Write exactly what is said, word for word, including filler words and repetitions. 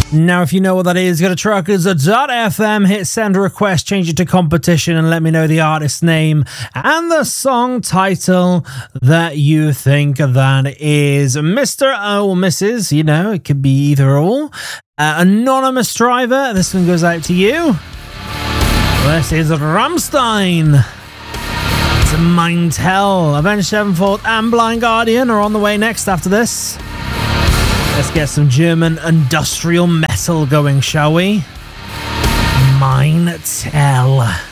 Now, if you know what that is, go to truckers dot f m, hit send a request, change it to competition, and let me know the artist's name and the song title that you think that is. Mister or Missus, you know, it could be either or. Uh, anonymous driver, this one goes out to you. This is Rammstein. It's Mein Teil. Avenged Sevenfold and Blind Guardian are on the way next after this. Let's get some German industrial metal going, shall we? Mein Teil.